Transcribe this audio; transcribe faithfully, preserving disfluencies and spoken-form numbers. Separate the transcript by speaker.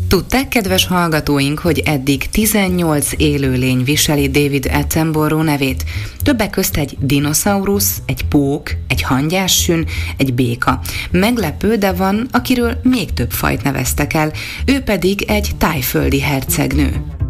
Speaker 1: Tudták, kedves hallgatóink, hogy eddig tizennyolc élőlény viseli David Attenborough nevét? Többek közt egy dinoszaurusz, egy pók, egy hangyássün, egy béka. Meglepő, de van, akiről még több fajt neveztek el, ő pedig egy tájföldi hercegnő.